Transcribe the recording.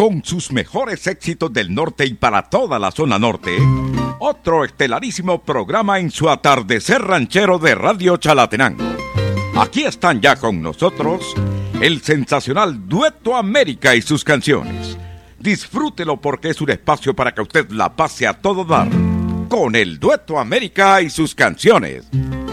con sus mejores éxitos del norte y para toda la zona norte, otro estelarísimo programa en su atardecer ranchero de Radio Chalatenango. Aquí están ya con nosotros el sensacional Dueto América y sus canciones. Disfrútelo porque es un espacio para que usted la pase a todo dar con el Dueto América y sus canciones.